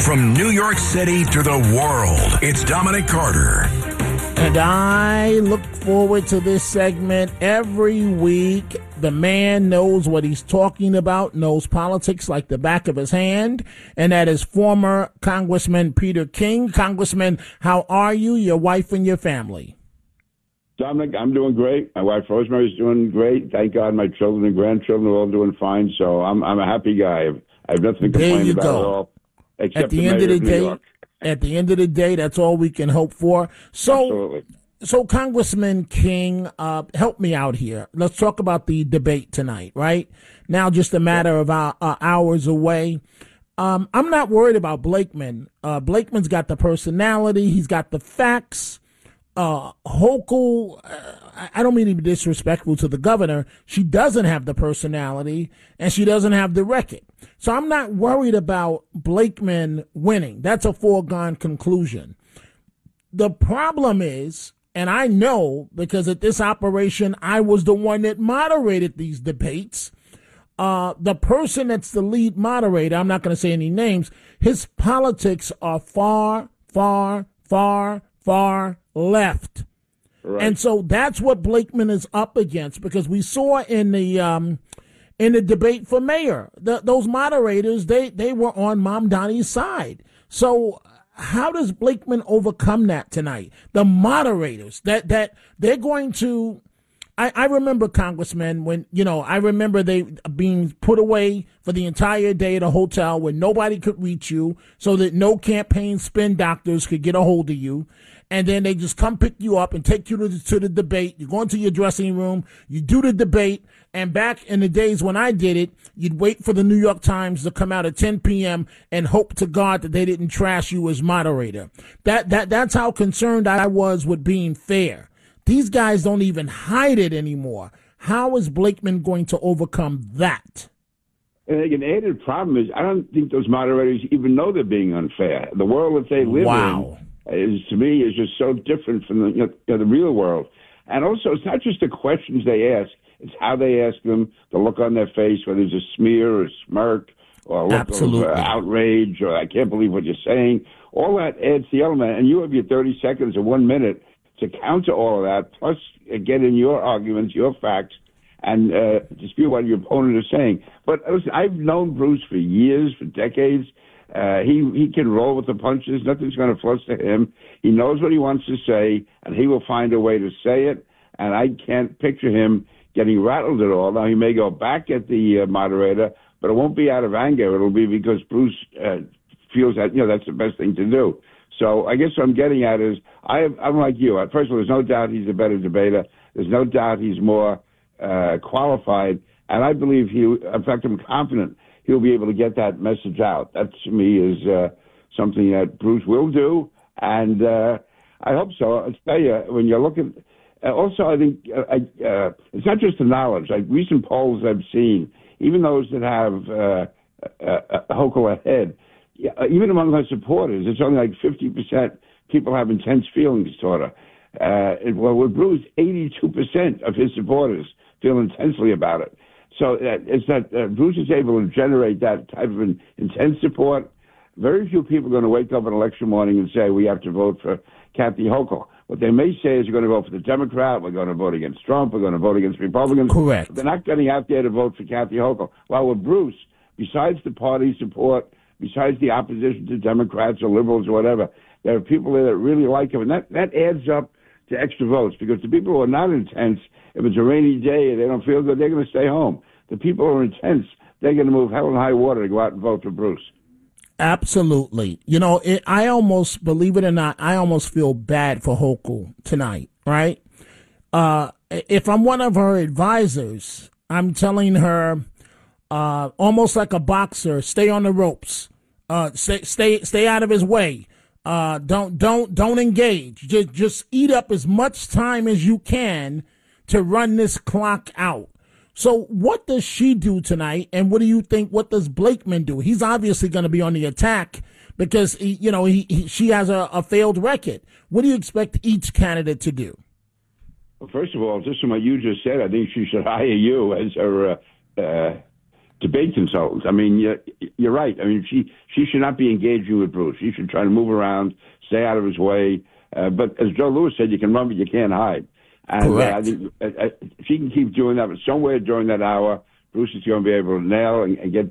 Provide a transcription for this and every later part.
From New York City to the world, it's Dominic Carter. And I look forward to this segment every week. The man knows what he's talking about, knows politics like the back of his hand, and that is former Congressman Peter King. Congressman, how are you, your wife, and your family? Dominic, I'm doing great. My wife Rosemary's doing great. Thank God my children and grandchildren are all doing fine. So I'm a happy guy. I have nothing to complain about at all. Except at the end of the day, at the end of the day, that's all we can hope for. So, absolutely. So Congressman King, help me out here. Let's talk about the debate tonight, right? Now, just a matter of hours away. I'm not worried about Blakeman. Blakeman's got the personality. He's got the facts. Hochul, I don't mean to be disrespectful to the governor. She doesn't have the personality and she doesn't have the record. So I'm not worried about Blakeman winning. That's a foregone conclusion. The problem is, and I know because at this operation, I was the one that moderated these debates. The person that's the lead moderator, I'm not going to say any names, his politics are far, far, far, far left. Right. And so that's what Blakeman is up against, because we saw in the debate for mayor, those moderators, they were on Mamdani's side. So how does Blakeman overcome that tonight? The moderators that they're going to, I remember, Congressman, when, I remember they being put away for the entire day at a hotel where nobody could reach you so that no campaign spin doctors could get a hold of you. And then they just come pick you up and take you to the debate. You go into your dressing room, you do the debate. And back in the days when I did it, you'd wait for the New York Times to come out at 10 p.m. and hope to God that they didn't trash you as moderator. That's how concerned I was with being fair. These guys don't even hide it anymore. How is Blakeman going to overcome that? And an added problem is I don't think those moderators even know they're being unfair. The world that they live in, to me, is just so different from the real world. And also, it's not just the questions they ask; it's how they ask them, the look on their face, whether it's a smear or a smirk or a look of outrage or I can't believe what you're saying. All that adds the element. And you have your 30 seconds or 1 minute to counter all of that, plus get in your arguments, your facts, and dispute what your opponent is saying. But listen, I've known Bruce for years, for decades. He can roll with the punches. Nothing's going to fluster him. He knows what he wants to say, and he will find a way to say it. And I can't picture him getting rattled at all. Now, he may go back at the moderator, but it won't be out of anger. It'll be because Bruce feels that, that's the best thing to do. So I guess what I'm getting at is I'm like you. First of all, there's no doubt he's a better debater. There's no doubt he's more qualified. And I believe in fact, I'm confident he'll be able to get that message out. That, to me, is something that Bruce will do. And I hope so. I'll tell you, when you look at also, I think it's not just the knowledge. Like recent polls I've seen, even those that have Hochul ahead, even among her supporters, it's only like 50% people have intense feelings toward her. Well, with Bruce, 82% of his supporters feel intensely about it. So it's that Bruce is able to generate that type of intense support. Very few people are going to wake up on election morning and say, we have to vote for Kathy Hochul. What they may say is, you're going to vote for the Democrat, we're going to vote against Trump, we're going to vote against Republicans. Correct. They're not getting out there to vote for Kathy Hochul. Well, with Bruce, besides the party support, besides the opposition to Democrats or liberals or whatever, there are people there that really like him. And that adds up to extra votes, because the people who are not intense, if it's a rainy day and they don't feel good, they're going to stay home. The people who are intense, they're going to move hell and high water to go out and vote for Bruce. Absolutely. I almost, believe it or not, I almost feel bad for Hochul tonight, right? If I'm one of her advisors, I'm telling her, almost like a boxer, stay on the ropes, stay out of his way. Don't engage. Just eat up as much time as you can to run this clock out. So what does she do tonight, and what do you think? What does Blakeman do? He's obviously going to be on the attack because she has a failed record. What do you expect each candidate to do? Well, first of all, just from what you just said, I think she should hire you as her debate consultants. I mean, you're right. I mean, she should not be engaging with Bruce. She should try to move around, stay out of his way. But as Joe Louis said, you can run, but you can't hide. And I think she can keep doing that. But somewhere during that hour, Bruce is going to be able to nail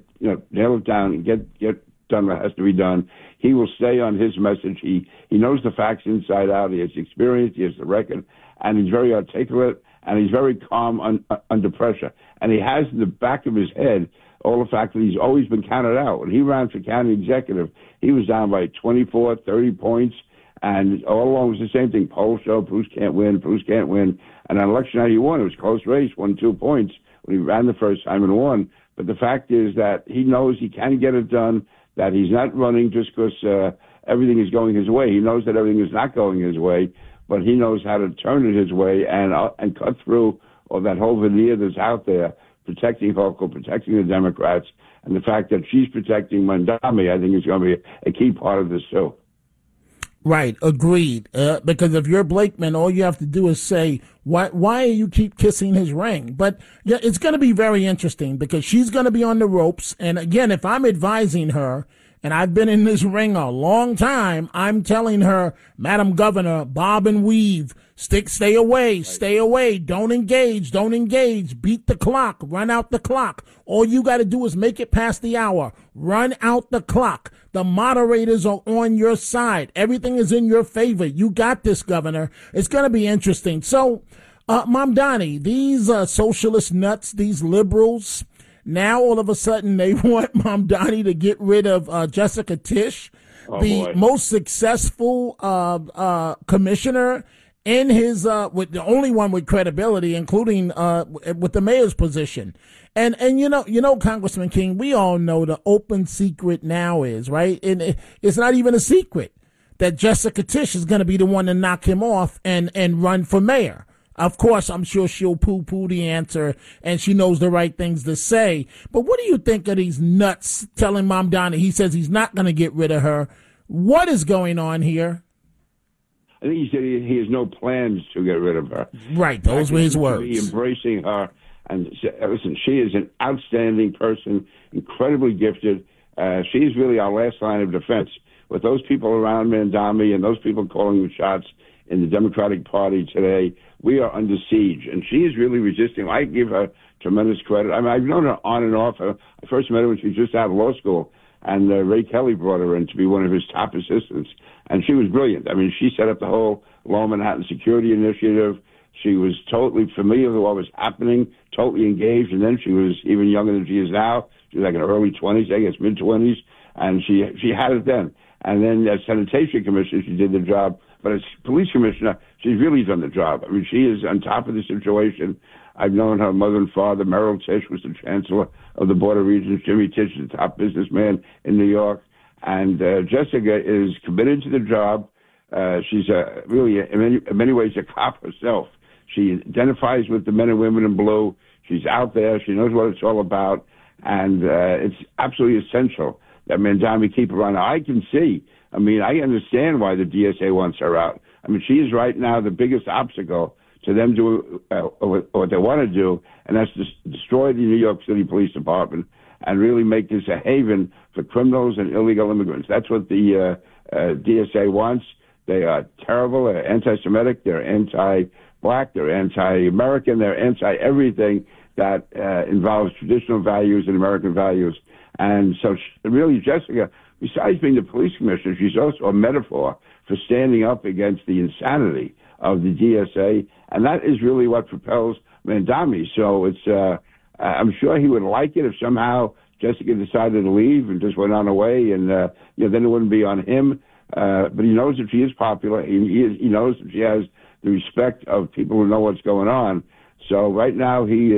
it down and get done what has to be done. He will stay on his message. He knows the facts inside out. He has experience. He has the record, and he's very articulate, and he's very calm under pressure. And he has in the back of his head all the fact that he's always been counted out. When he ran for county executive, he was down by 24, 30 points, and all along it was the same thing. Polls show Bruce can't win. And on election night he won. It was a close race, won 2 points when he ran the first time and won. But the fact is that he knows he can get it done, that he's not running just because everything is going his way. He knows that everything is not going his way, but he knows how to turn it his way and cut through all that whole veneer that's out there, protecting Hochul, protecting the Democrats. And the fact that she's protecting Mamdani, I think, is going to be a key part of this, too. Right, agreed. Because if you're Blakeman, all you have to do is say, why you keep kissing his ring? But yeah, it's going to be very interesting because she's going to be on the ropes. And again, if I'm advising her, and I've been in this ring a long time, I'm telling her, Madam Governor, bob and weave, stay away, don't engage, beat the clock, run out the clock. All you got to do is make it past the hour, run out the clock. The moderators are on your side. Everything is in your favor. You got this, Governor. It's going to be interesting. So, Mamdani, these socialist nuts, these liberals, now all of a sudden they want Mamdani to get rid of Jessica Tisch, most successful commissioner in his with the only one with credibility, including with the mayor's position. And you know, Congressman King, we all know the open secret now is, right? And it's not even a secret that Jessica Tisch is going to be the one to knock him off and run for mayor. Of course, I'm sure she'll poo-poo the answer, and she knows the right things to say. But what do you think of these nuts telling Mamdani? He says he's not going to get rid of her. What is going on here? I think he said he has no plans to get rid of her. Right, those were his words. He's embracing her. And listen, she is an outstanding person, incredibly gifted. She is really our last line of defense. With those people around Mamdani and those people calling the shots in the Democratic Party today, we are under siege. And she is really resisting. I give her tremendous credit. I mean, I've known her on and off. I first met her when she was just out of law school, and Ray Kelly brought her in to be one of his top assistants. And she was brilliant. I mean, she set up the whole Lower Manhattan Security Initiative. She was totally familiar with what was happening, totally engaged, and then she was even younger than she is now. She was like in her early 20s, I guess, mid-20s, and she had it then. And then as sanitation commissioner, she did the job. But as police commissioner, she's really done the job. I mean, she is on top of the situation. I've known her mother and father. Merrill Tisch was the chancellor of the Board of Regents. Jimmy Tisch is the top businessman in New York. And Jessica is committed to the job. She's really, in many ways, a cop herself. She identifies with the men and women in blue. She's out there. She knows what it's all about. And it's absolutely essential that Mamdani keep her on. I can see, I mean, I understand why the DSA wants her out. I mean, she is right now the biggest obstacle to them doing what they want to do, and that's to destroy the New York City Police Department and really make this a haven for criminals and illegal immigrants. That's what the DSA wants. They are terrible. They're anti-Semitic. They're anti-black. They're anti-American. They're anti-everything that involves traditional values and American values. And so really, Jessica, besides being the police commissioner, she's also a metaphor for standing up against the insanity of the DSA, and that is really what propels Mamdani. So it's, I'm sure he would like it if somehow Jessica decided to leave and just went on her way, and then it wouldn't be on him. But he knows that she is popular. He knows that she has the respect of people who know what's going on. So right now he's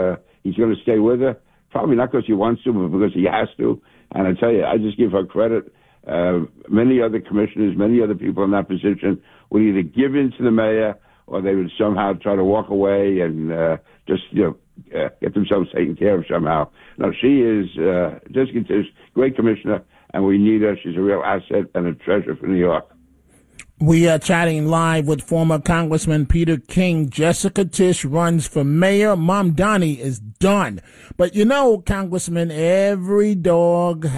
going to stay with her. Probably not because he wants to, but because he has to. And I tell you, I just give her credit. Many other commissioners, many other people in that position would either give in to the mayor or they would somehow try to walk away and get themselves taken care of somehow. No, she is Jessica Tisch, great commissioner, and we need her. She's a real asset and a treasure for New York. We are chatting live with former Congressman Peter King. Jessica Tisch runs for mayor. Mamdani is done. But you know, Congressman, every dog